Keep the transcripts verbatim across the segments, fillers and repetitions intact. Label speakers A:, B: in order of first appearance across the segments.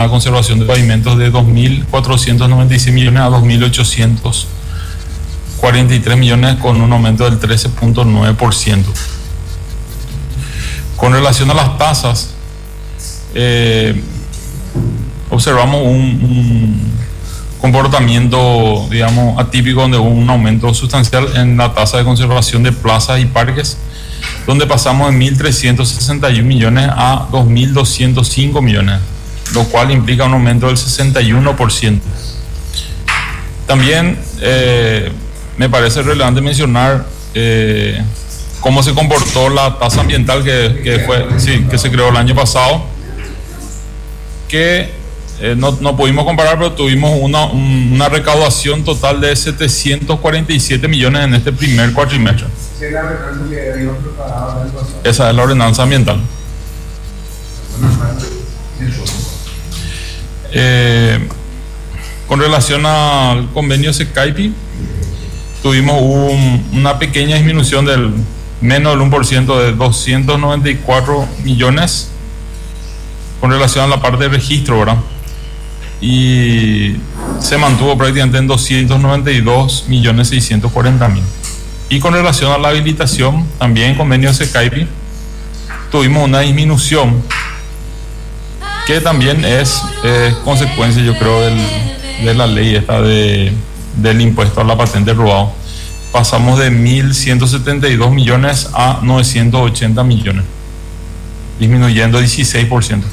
A: la conservación de pavimentos de dos mil cuatrocientos noventa y seis millones a dos mil ochocientos cuarenta y tres millones, con un aumento del trece punto nueve por ciento. Con relación a las tasas, eh, observamos un, un comportamiento, digamos, atípico, donde hubo un aumento sustancial en la tasa de conservación de plazas y parques, donde pasamos de mil trescientos sesenta y un millones a dos mil doscientos cinco millones, lo cual implica un aumento del sesenta y uno por ciento. También eh, me parece relevante mencionar eh, cómo se comportó la tasa ambiental que, que, fue, sí, que se creó el año pasado, que eh, no, no pudimos comparar, pero tuvimos una, una recaudación total de setecientos cuarenta y siete millones en este primer cuatrimestre. Esa es la ordenanza ambiental. Eh, con relación al convenio SECAIPI, tuvimos un, una pequeña disminución del menos del uno por ciento, de doscientos noventa y cuatro millones con relación a la parte de registro, ¿verdad? Y se mantuvo prácticamente en doscientos noventa y dos millones seiscientos cuarenta mil. Y con relación a la habilitación, también en convenio SECAIPI tuvimos una disminución que también es eh, consecuencia, yo creo, del, de la ley esta de, del impuesto a la patente robado. Pasamos de mil ciento setenta y dos millones a novecientos ochenta millones, disminuyendo dieciséis por ciento.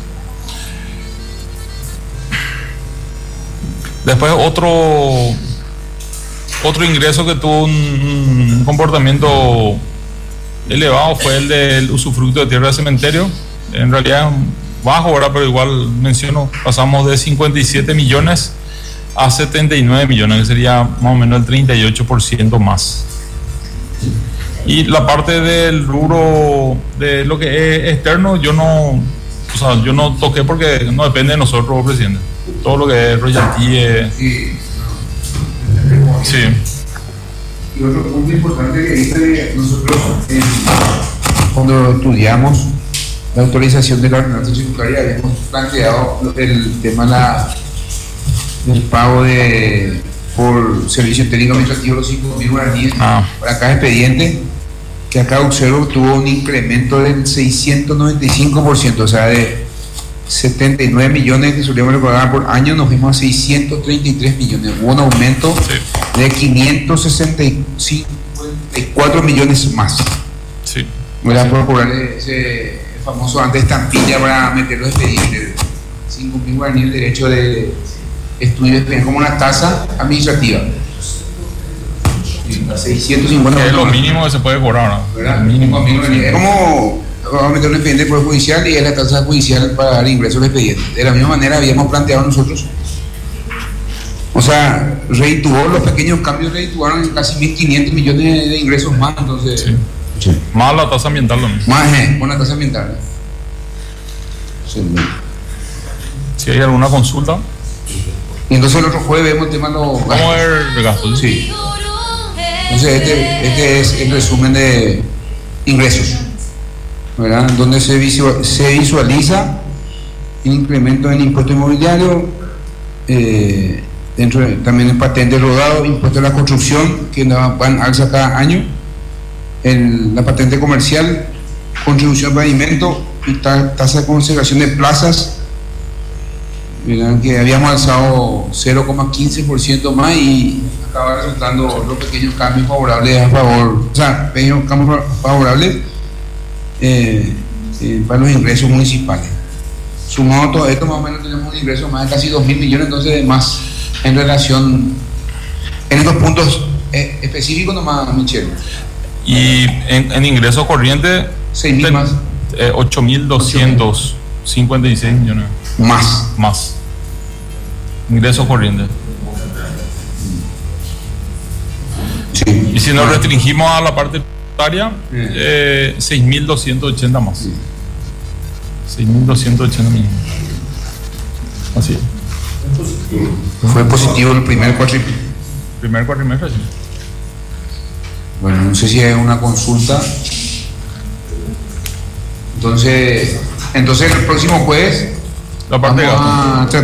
A: Después otro, otro ingreso que tuvo un, un comportamiento elevado fue el del usufructo de tierra de cementerio. En realidad bajo ahora, pero igual menciono, pasamos de cincuenta y siete millones a setenta y nueve millones, que sería más o menos el treinta y ocho por ciento más. Y la parte del rubro de lo que es externo, yo no, o sea, yo no toqué porque no depende de nosotros, presidente. Todo lo que es royalty. Eh,
B: sí.
A: sí.
B: Y otro punto importante que dice, nosotros eh, cuando estudiamos la autorización de la ordenanza tributaria habíamos planteado el tema la, del pago de por servicio técnico administrativo los cinco mil guaraníes
A: ah.
B: para cada expediente, que acá observo tuvo un incremento del seiscientos noventa y cinco por ciento, o sea, de setenta y nueve millones que solíamos pagar por año, nos fuimos a seiscientos treinta y tres millones. Hubo un aumento sí. de quinientos sesenta y cuatro millones más.
A: Sí.
B: Voy a procurar ese famoso antes estampilla para meter los expedientes. cinco mil guaraníes, el derecho de estudio de como una tasa administrativa. seiscientos cincuenta.
A: Es lo mínimo que se puede cobrar, ¿no?
B: ¿Verdad? El mínimo. Es como vamos a meter un expediente por judicial y es la tasa judicial para dar ingreso al expediente. De la misma manera habíamos planteado nosotros. O sea, reituó, los pequeños cambios reituaron en casi mil quinientos millones de ingresos más, entonces.
A: Sí. Sí. Más la tasa ambiental también.
B: Más, eh, con la tasa ambiental. Sí.
A: Si hay alguna consulta.
B: Y entonces el otro jueves vemos el tema de los gastos.
A: ¿Cómo es el gasto?
B: Sí. Entonces este, este es el resumen de ingresos, ¿verdad? Donde se, visual, se visualiza el incremento en impuesto inmobiliario, eh, dentro de, también en patente rodado, impuesto a la construcción, que van alza cada año, el, la patente comercial, contribución al pavimento y ta, tasa de conservación de plazas, ¿verdad? Que habíamos alzado cero coma quince por ciento más y acaba resultando los pequeños cambios favorables a favor, o sea, pequeños cambios favorables eh, eh, para los ingresos municipales. Sumado todo esto, más o menos tenemos un ingreso más de casi dos mil millones, entonces de más en relación, en estos puntos eh, específicos nomás, Michelle.
A: Y en, en ingresos corrientes,
B: seis mil más.
A: Eh, ocho mil doscientos cincuenta y seis millones.
B: Más.
A: Más. Ingresos corrientes.
B: Sí.
A: Y si nos restringimos a la parte tributaria, eh, seis mil doscientos ochenta más. Sí. seis mil doscientos ochenta millones. Así es.
B: Fue positivo el primer cuatrimestre.
A: Primer cuatrimestre, sí.
B: Bueno, no sé si hay una consulta. Entonces, entonces el próximo jueves
A: la parte
B: vamos
A: de gasto.
B: a